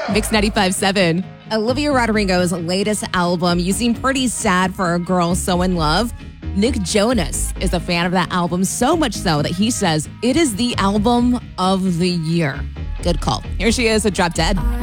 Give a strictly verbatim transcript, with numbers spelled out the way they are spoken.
Mix ninety-five seven. Olivia Rodrigo's latest album. You seem pretty sad for a girl so in love. Nick Jonas is a fan of that album, so much so that he says it is the album of the year. Good call. Here she is with Drop Dead.